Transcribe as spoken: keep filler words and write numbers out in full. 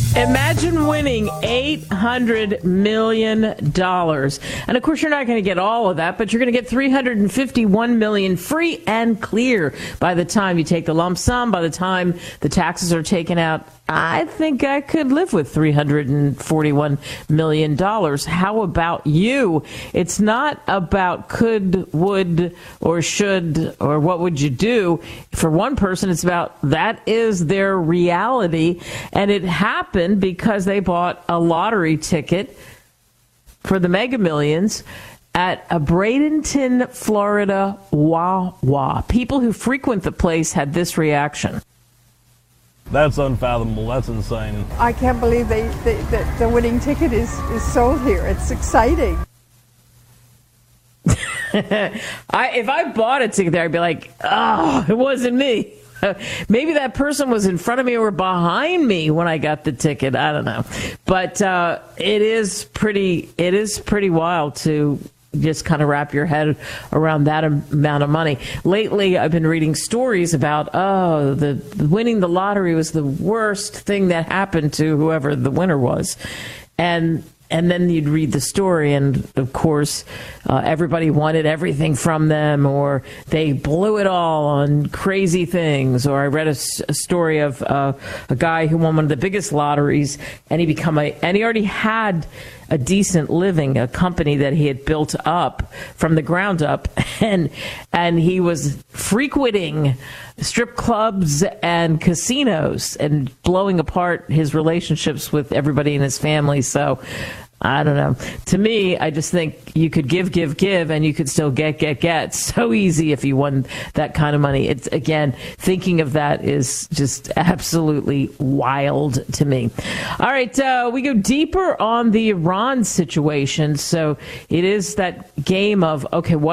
Imagine winning eight hundred million dollars. And of course, you're not going to get all of that, but you're going to get three hundred fifty-one million dollars free and clear by the time you take the lump sum, by the time the taxes are taken out. I think I could live with three hundred forty-one million dollars. How about you? It's not about could, would, or should, or what would you do. For one person, it's about that is their reality. And it happened because they bought a lottery ticket for the Mega Millions at a Bradenton, Florida Wawa. People who frequent the place had this reaction. That's unfathomable. That's insane. I can't believe they, they that the winning ticket is, is sold here. It's exciting. I if I bought a ticket there, I'd be like, oh, it wasn't me. Maybe that person was in front of me or behind me when I got the ticket. I don't know. But uh, it is pretty it is pretty wild to just kind of wrap your head around that amount of money. Lately, I've been reading stories about, oh, the winning the lottery was the worst thing that happened to whoever the winner was. And And then you'd read the story, and of course, uh, everybody wanted everything from them, or they blew it all on crazy things. Or I read a, a story of uh, a guy who won one of the biggest lotteries, and he become a, and he already had a decent living, a company that he had built up from the ground up, and and he was frequenting strip clubs and casinos and blowing apart his relationships with everybody in his family. So I don't know. To me, I just think you could give, give, give, and you could still get, get, get. So easy if you won that kind of money. It's, again, thinking of that is just absolutely wild to me. All right, uh, we go deeper on the Iran situation. So it is that game of, okay, what